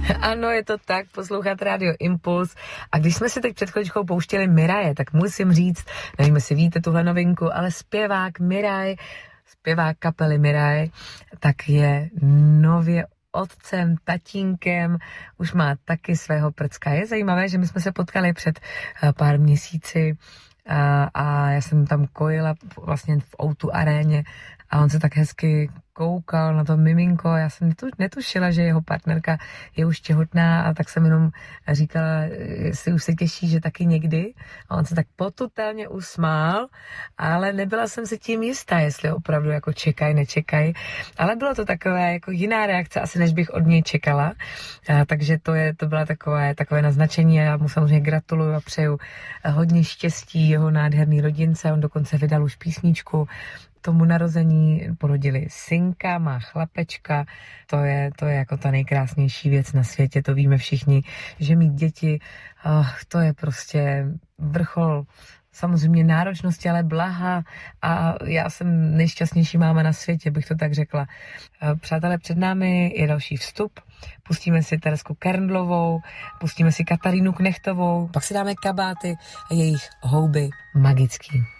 Ano, je to tak, poslouchat Radio Impuls. A když jsme si teď před chvíličkou pouštěli Miraje, tak musím říct, nevím, jestli víte tuhle novinku, ale zpěvák Miraj, zpěvák kapely Miraj, tak je nově otcem, tatínkem, už má taky svého prcka. Je zajímavé, že my jsme se potkali před pár měsíci a já jsem tam kojila vlastně v O2 aréně a on se tak hezky koukal na to miminko. Já jsem netušila, že jeho partnerka je už těhotná a tak jsem jenom říkala, jestli už se těší, že taky někdy. A on se tak potutelně usmál, ale nebyla jsem si tím jistá, jestli opravdu jako čekají, nečekají. Ale bylo to takové jako jiná reakce, asi než bych od něj čekala. Takže to byla takové naznačení a já mu samozřejmě gratuluju a přeju hodně štěstí jeho nádherný rodince. On dokonce vydal už písničku. Tomu narození porodili synka, má chlapečka, to je jako ta nejkrásnější věc na světě, to víme všichni, že mít děti, to je prostě vrchol samozřejmě náročnosti, ale blaha a já jsem nejšťastnější máma na světě, bych to tak řekla. Přátelé, před námi je další vstup, pustíme si Teresku Kerndlovou, pustíme si Katarínu Knechtovou, pak si dáme Kabáty a jejich Houby magický.